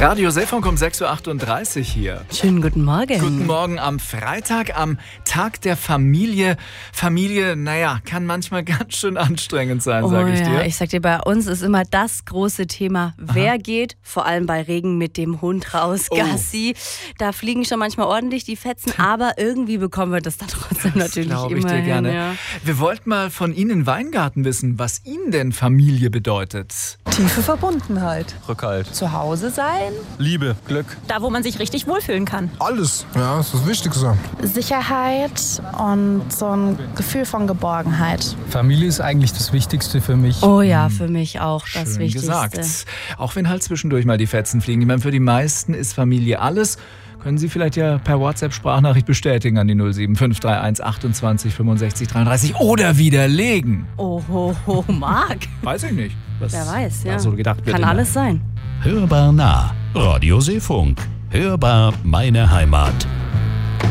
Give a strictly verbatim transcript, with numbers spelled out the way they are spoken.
Radio Seefunk um sechs Uhr achtunddreißig hier. Schönen guten Morgen. Guten Morgen am Freitag, am Tag der Familie. Familie, naja, kann manchmal ganz schön anstrengend sein, oh, sag ich ja, dir. Ich sag dir, bei uns ist immer das große Thema, wer Aha. geht, vor allem bei Regen mit dem Hund raus, oh. Gassi. Da fliegen schon manchmal ordentlich die Fetzen, aber irgendwie bekommen wir das dann trotzdem das natürlich immer ich dir hin. Gerne. Ja. Wir wollten mal von Ihnen in Weingarten wissen, was Ihnen denn Familie bedeutet. Tiefe Verbundenheit. Rückhalt. Zu Hause sein. Liebe. Glück. Da, wo man sich richtig wohlfühlen kann. Alles. Ja, das ist das Wichtigste. Sicherheit und so ein Gefühl von Geborgenheit. Familie ist eigentlich das Wichtigste für mich. Oh ja, für mich auch das Schön Wichtigste. gesagt. Auch wenn halt zwischendurch mal die Fetzen fliegen. Ich meine, für die meisten ist Familie alles. Können Sie vielleicht ja per WhatsApp-Sprachnachricht bestätigen an die null sieben fünf drei eins achtundzwanzig fünfundsechzig dreiunddreißig oder widerlegen. Oh, ho, ho, Marc. Weiß ich nicht. Was Wer weiß, ja. So gedacht wird. Kann alles sein. Hörbar nah. Radio Seefunk. Hörbar meine Heimat.